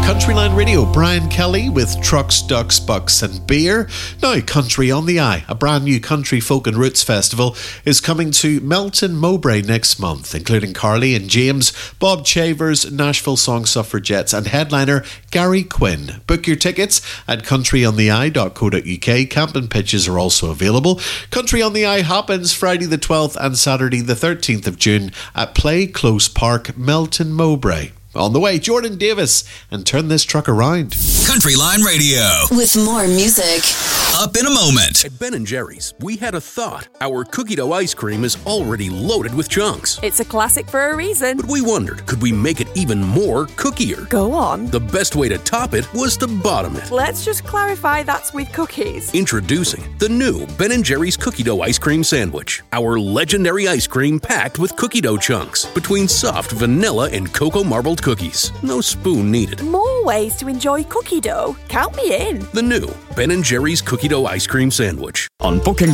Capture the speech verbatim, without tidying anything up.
Countryline Radio, Brian Kelly with Trucks, Ducks, Bucks and Beer. Now, Country on the Eye, a brand new country folk and roots festival, is coming to Melton Mowbray next month, including Carly and James, Bob Chavers, Nashville Song Suffragettes and headliner Gary Quinn. Book your tickets at country on the eye dot co dot uk. Camp and pitches are also available. Country on the Eye happens Friday the twelfth and Saturday the thirteenth of June at Play Close Park, Melton Mowbray. On the way, Jordan Davis and Turn This Truck Around. Countryline Radio. With more music. Up in a moment. At Ben and Jerry's, we had a thought. Our cookie dough ice cream is already loaded with chunks. It's a classic for a reason. But we wondered, could we make it even more cookier? Go on. The best way to top it was to bottom it. Let's just clarify that's with cookies. Introducing the new Ben and Jerry's cookie dough ice cream sandwich. Our legendary ice cream packed with cookie dough chunks between soft vanilla and cocoa marbled cookies. No spoon needed. More ways to enjoy cookie dough. Count me in. The new Ben and Jerry's cookie dough ice cream sandwich. On booking